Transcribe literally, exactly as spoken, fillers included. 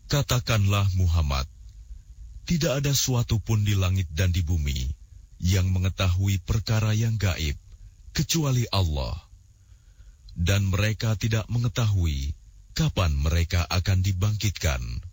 Katakanlah Muhammad, tidak ada suatu pun di langit dan di bumi yang mengetahui perkara yang gaib, kecuali Allah. Dan mereka tidak mengetahui kapan mereka akan dibangkitkan.